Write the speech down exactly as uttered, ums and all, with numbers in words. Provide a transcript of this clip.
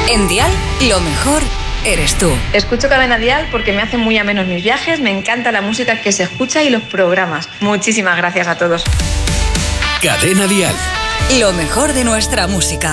En Dial, lo mejor eres tú. Escucho Cadena Dial porque me hacen muy amenos mis viajes, me encanta la música que se escucha y los programas. Muchísimas gracias a todos. Cadena Dial. Lo mejor de nuestra música.